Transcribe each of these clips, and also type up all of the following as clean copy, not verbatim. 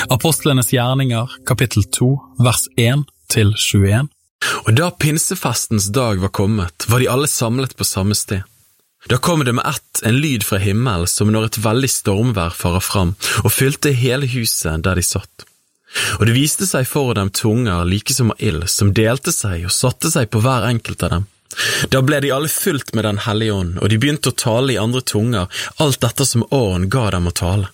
Apostlenes gjerninger, kapittel 2, vers 1-21. Og da pinsefestens dag var kommet, var de alle samlet på samme sted. Da kom det med en lyd fra himmelen som når et veldig stormvær farer fram, og fylte hele huset der de satt. Og det viste seg for dem tunger like som av ild, som delte seg og satte seg på hver enkelt av dem. Da ble de alle fylt med den hellige ånd, og de begynte å tale i andre tunger, alt etter som åren ga dem å tale.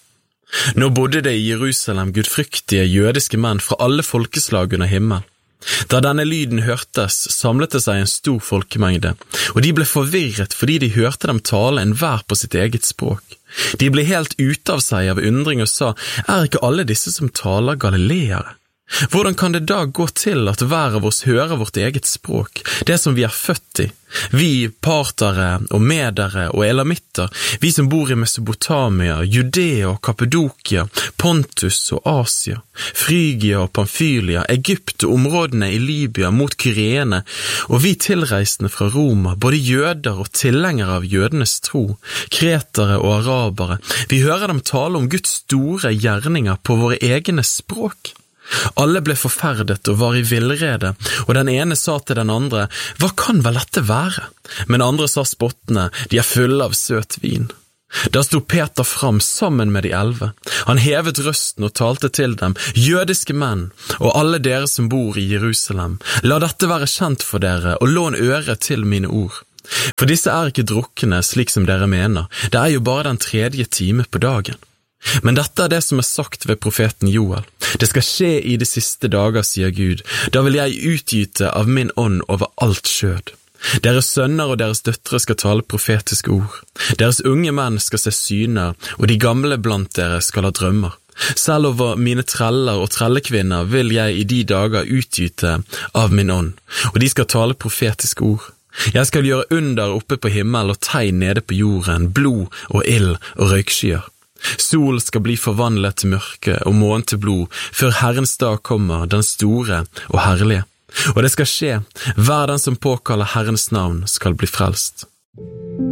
Nå bodde det i Jerusalem gudfryktige jødiske menn fra alle folkeslag under himmel. Da denne lyden hørtes, samlet det seg en stor folkemengde, og de ble forvirret fordi de hørte dem tale enhver på sitt eget språk. De ble helt ute av seg av undring og sa, ikke alle disse som taler galileere? Hvordan kan det da gå til at hver av oss hører vårt eget språk, det som vi født i? Vi partere og medere og elamitter, vi som bor i Mesopotamia, Judea og Kappadokia, Pontus og Asia, Frygia og Pamfylia, Egypt og områdene i Libya mot Kyrene, og vi tilreisende fra Roma, både jøder og tilhengere av jødenes tro, kretere og arabere, vi hører dem tale om Guds store gjerninger på våre egne språk. Alle ble forferdet og var i villrede, og den ene sa til den andre, «Hva kan vel dette være?» Men andre sa spottende, «De fulle av søt vin». Da sto Peter fram sammen med de 11. Han hevet røsten og talte til dem, «Jødiske menn, og alle dere som bor i Jerusalem, la dette være kjent for dere, og lån øre til mine ord. For disse ikke drukkne slik som dere mener, det jo bare den 3. time på dagen. Men dette det som sagt ved profeten Joel. Det skal skje i de siste dager, sier Gud. Da vil jeg utgyte av min ånd over alt skjød. Deres sønner og deres døtre skal tale profetiske ord. Deres unge menn skal se syner, og de gamle blant dere skal ha drømmer. Selv over mine treller og trellekvinner vil jeg i de dager utgyte av min ånd, og de skal tale profetiske ord. Jeg skal gjøre under oppe på himmel og tegn nede på jorden, blod og ild og røykskyer. Sol skal bli forvandlet til mørke og månen til blod, før Herrens dag kommer, den store og herlige. Og det skal skje, hver den som påkaller Herrens navn skal bli frelst.